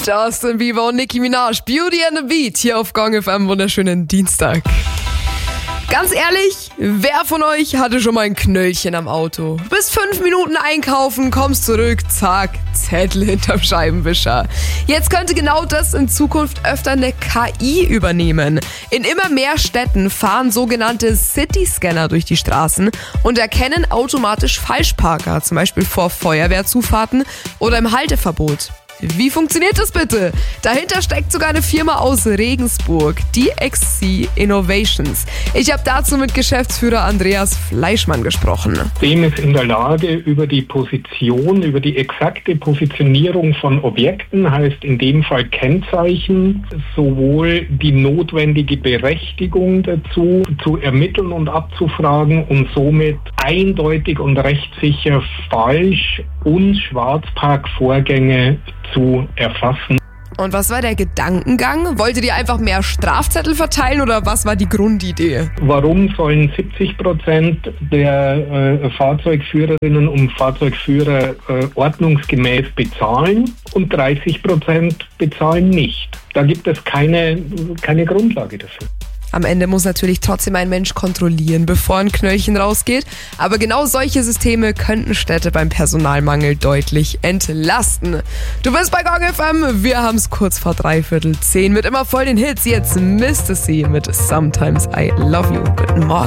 Justin Bieber und Nicki Minaj, Beauty and the Beat, hier auf Gong FM, wunderschönen Dienstag. Ganz ehrlich, wer von euch hatte schon mal ein Knöllchen am Auto? Bis 5 Minuten einkaufen, kommst zurück, zack, Zettel hinterm Scheibenwischer. Jetzt könnte genau das in Zukunft öfter eine KI übernehmen. In immer mehr Städten fahren sogenannte City-Scanner durch die Straßen und erkennen automatisch Falschparker, zum Beispiel vor Feuerwehrzufahrten oder im Halteverbot. Wie funktioniert das bitte? Dahinter steckt sogar eine Firma aus Regensburg, die XC Innovations. Ich habe dazu mit Geschäftsführer Andreas Fleischmann gesprochen. Dem ist in der Lage, über die Position, über die exakte Positionierung von Objekten, heißt in dem Fall Kennzeichen, sowohl die notwendige Berechtigung dazu zu ermitteln und abzufragen und somit eindeutig und rechtssicher Falsch- und Schwarzparkvorgänge zu erfassen. Und was war der Gedankengang? Wolltet ihr einfach mehr Strafzettel verteilen oder was war die Grundidee? Warum sollen 70% der Fahrzeugführerinnen und Fahrzeugführer ordnungsgemäß bezahlen und 30% bezahlen nicht? Da gibt es keine Grundlage dafür. Am Ende muss natürlich trotzdem ein Mensch kontrollieren, bevor ein Knöllchen rausgeht. Aber genau solche Systeme könnten Städte beim Personalmangel deutlich entlasten. Du bist bei Gong FM, wir haben's kurz vor 9:45 mit immer voll den Hits. Jetzt Mr. C mit Sometimes I Love You. Guten Morgen.